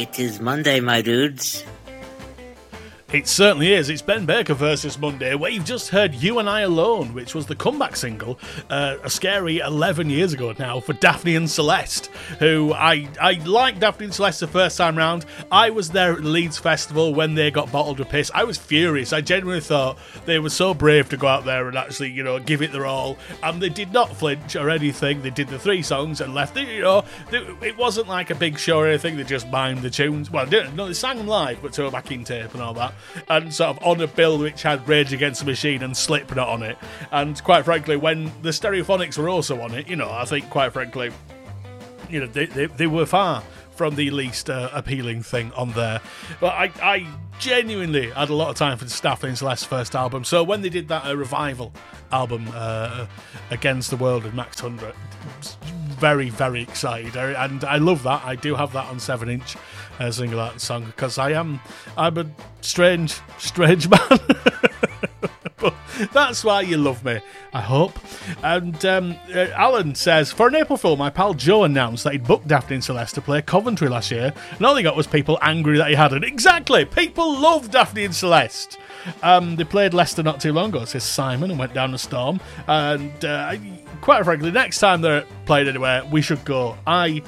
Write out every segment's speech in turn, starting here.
It is Monday, my dudes. It certainly is. It's Ben Baker versus Monday, where you've just heard You and I Alone, which was the comeback single, a scary 11 years ago now, for Daphne and Celeste, who I liked Daphne and Celeste the first time round. I was there at the Leeds Festival when they got bottled with piss. I was furious. I genuinely thought they were so brave to go out there and actually, give it their all. And they did not flinch or anything. They did the 3 songs and left. It wasn't like a big show or anything. They just mimed the tunes. Well, they sang them live, but to a backing tape and all that. And sort of on a bill which had Rage Against the Machine and Slipknot on it. And quite frankly, when the Stereophonics were also on it, I think quite frankly, they were far from the least appealing thing on there. But I genuinely had a lot of time for Daphne and Celeste's first album. So when they did that revival album, Against the World and Max 100, very, very excited. And I love that. I do have that on 7-inch. Single that song because I'm a strange man. But that's why you love me, I hope. And Alan says, for an April Fool, my pal Joe announced that he'd booked Daphne and Celeste to play Coventry last year, and all they got was people angry that he hadn't. Exactly, people love Daphne and Celeste. They played Leicester not too long ago, says Simon, and went down a storm. And quite frankly, next time they're played anywhere, we should go. I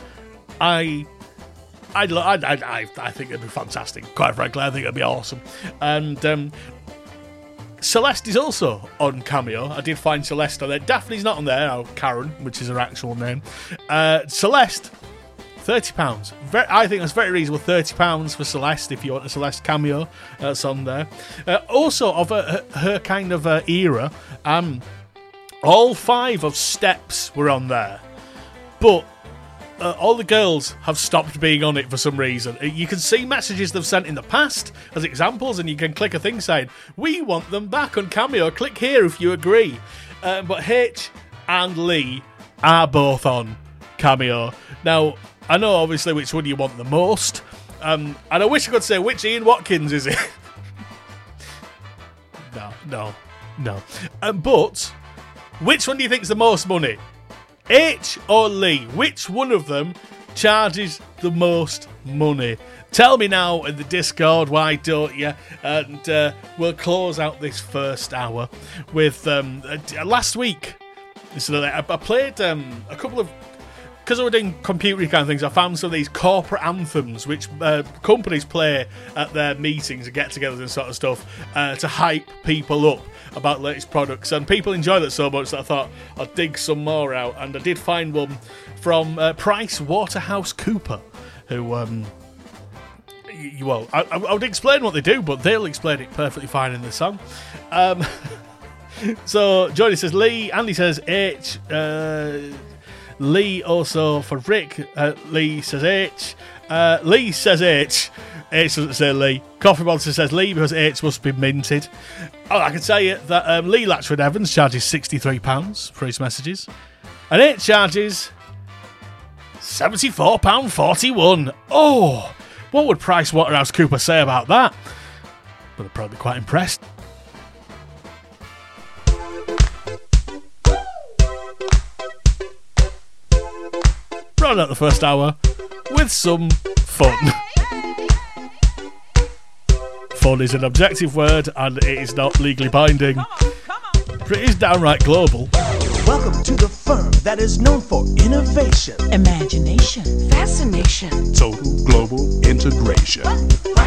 think it'd be fantastic. Quite frankly, I think it'd be awesome. And Celeste is also on Cameo. I did find Celeste on there. Daphne's not on there, or Karen, which is her actual name. Celeste, £30. I think that's very reasonable. £30 for Celeste if you want a Celeste cameo. That's on there. Also of her kind of era, all 5 of Steps were on there, but all the girls have stopped being on it for some reason. You can see messages they've sent in the past as examples, and you can click a thing saying, we want them back on Cameo. Click here if you agree. But H and Lee are both on Cameo. Now, I know obviously which one you want the most, and I wish I could say which Ian Watkins is it. No. But which one do you think's the most money? H or Lee? Which one of them charges the most money? Tell me now in the Discord, why don't you? And we'll close out this first hour with last week. So I played a couple of, because I was doing computer kind of things, I found some of these corporate anthems which companies play at their meetings and get-togethers and sort of stuff to hype people up about latest products, and people enjoy that so much that I thought I'd dig some more out. And I did find one from Price Waterhouse Cooper, who I would explain what they do, but they'll explain it perfectly fine in the song. So Johnny says Lee, Andy says H, Lee also for Rick, Lee says H, Lee says H doesn't say Lee. Coffee Monster says Lee because H must be minted. Oh, I can tell you that Lee Latchford Evans charges £63 for his messages, and H charges £74.41. Oh, what would Price Waterhouse Cooper say about that? But they're probably quite impressed. Round out the first hour with some fun. Fun is an objective word, and it is not legally binding. But it is downright global. Welcome to the firm that is known for innovation, imagination, fascination, total global integration.